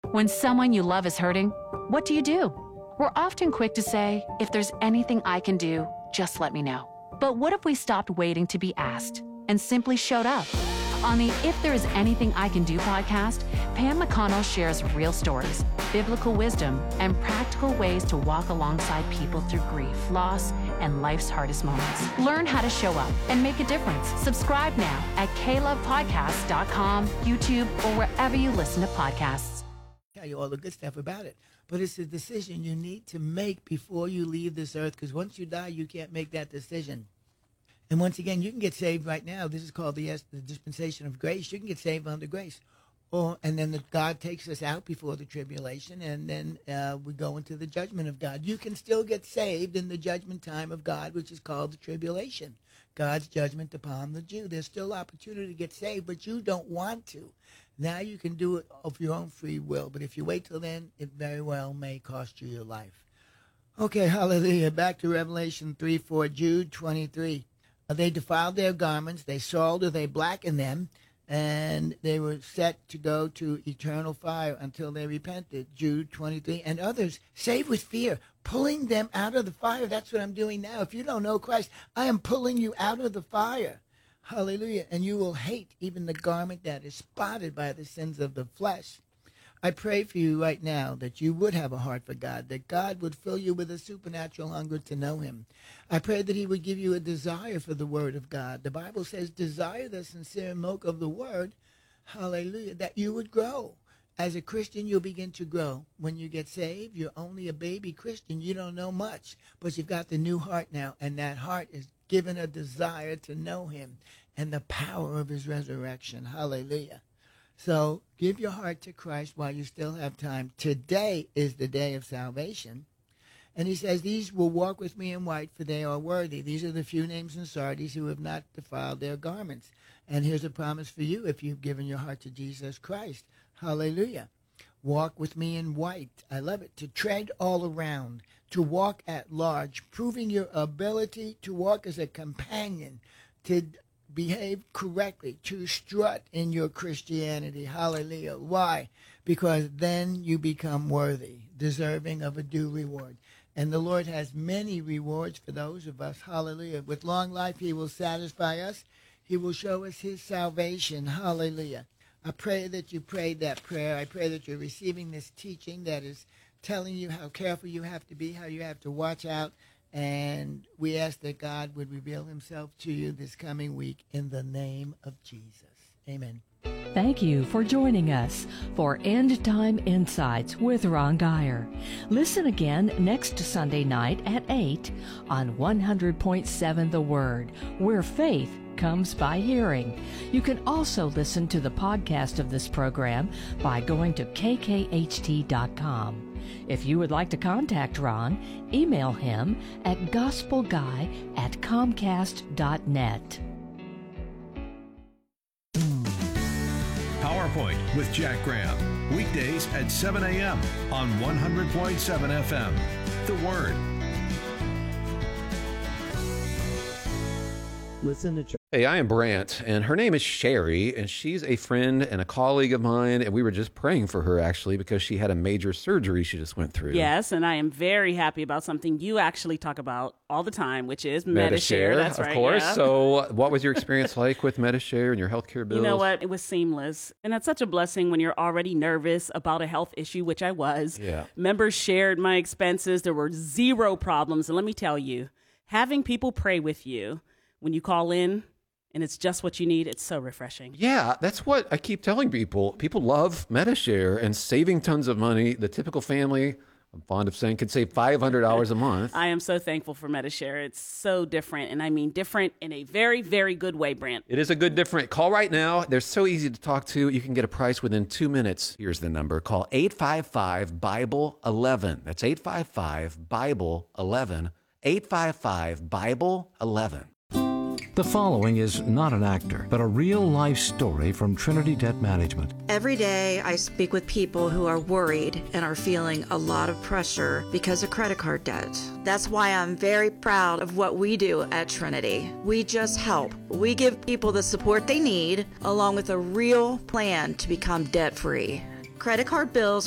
When someone you love is hurting, what do? We're often quick to say, if there's anything I can do, just let me know. But what if we stopped waiting to be asked and simply showed up? On the If There Is Anything I Can Do podcast, Pam McConnell shares real stories, biblical wisdom, and practical ways to walk alongside people through grief, loss, and life's hardest moments. Learn how to show up and make a difference. Subscribe now at klovepodcast.com, YouTube, or wherever you listen to podcasts. Tell you all the good stuff about it, but it's a decision you need to make before you leave this earth, because once you die, you can't make that decision. And once again, you can get saved right now. This is called the dispensation of grace. You can get saved under grace. And then God takes us out before the tribulation, and then we go into the judgment of God. You can still get saved in the judgment time of God, which is called the tribulation, God's judgment upon the Jew. There's still opportunity to get saved, but you don't want to. Now you can do it of your own free will, but if you wait till then, it very well may cost you your life. Okay, hallelujah. Back to Revelation 3:4, Jude 23. They defiled their garments, they soiled or they blackened them, and they were set to go to eternal fire until they repented. Jude 23. And others, saved with fear, pulling them out of the fire. That's what I'm doing now. If you don't know Christ, I am pulling you out of the fire. Hallelujah. And you will hate even the garment that is spotted by the sins of the flesh. I pray for you right now that you would have a heart for God, that God would fill you with a supernatural hunger to know him. I pray that he would give you a desire for the word of God. The Bible says, desire the sincere milk of the word, hallelujah, that you would grow. As a Christian, you'll begin to grow. When you get saved, you're only a baby Christian. You don't know much, but you've got the new heart now, and that heart is given a desire to know him and the power of his resurrection. Hallelujah. So give your heart to Christ while you still have time. Today is the day of salvation. And he says, these will walk with me in white, for they are worthy. These are the few names in Sardis who have not defiled their garments. And here's a promise for you if you've given your heart to Jesus Christ. Hallelujah. Walk with me in white. I love it. To tread all around, to walk at large, proving your ability to walk as a companion, to behave correctly, to strut in your Christianity. Hallelujah. Why? Because then you become worthy, deserving of a due reward. And the Lord has many rewards for those of us. Hallelujah. With long life, he will satisfy us. He will show us his salvation. Hallelujah. I pray that you prayed that prayer. I pray that you're receiving this teaching that is telling you how careful you have to be, how you have to watch out. And we ask that God would reveal himself to you this coming week in the name of Jesus. Amen. Thank you for joining us for End Time Insights with Ron Geyer. Listen again next Sunday night at 8 on 100.7 The Word, where faith comes by hearing. You can also listen to the podcast of this program by going to kkht.com. If you would like to contact Ron, email him at gospelguy@comcast.net. PowerPoint with Jack Graham. Weekdays at 7 a.m. on 100.7 FM. The Word. Listen to Hey, I am Brant, and her name is Sherry, and she's a friend and a colleague of mine, and we were just praying for her, actually, because she had a major surgery she just went through. Yes, and I am very happy about something you actually talk about all the time, which is Medi-Share. That's right, of course. Yeah. So what was your experience like with Medi-Share and your healthcare bills? You know what? It was seamless, and that's such a blessing when you're already nervous about a health issue, which I was. Yeah. Members shared my expenses. There were zero problems, and let me tell you, having people pray with you when you call in, and it's just what you need, it's so refreshing. Yeah, that's what I keep telling people. People love Medi-Share and saving tons of money. The typical family, I'm fond of saying, could save $500 a month. I am so thankful for Medi-Share. It's so different, and I mean different in a very, very good way, Brant. It is a good different. Call right now. They're so easy to talk to. You can get a price within 2 minutes. Here's the number. Call 855-BIBLE-11. That's 855-BIBLE-11. 855-BIBLE-11. The following is not an actor, but a real-life story from Trinity Debt Management. Every day I speak with people who are worried and are feeling a lot of pressure because of credit card debt. That's why I'm very proud of what we do at Trinity. We just help. We give people the support they need, along with a real plan to become debt-free. Credit card bills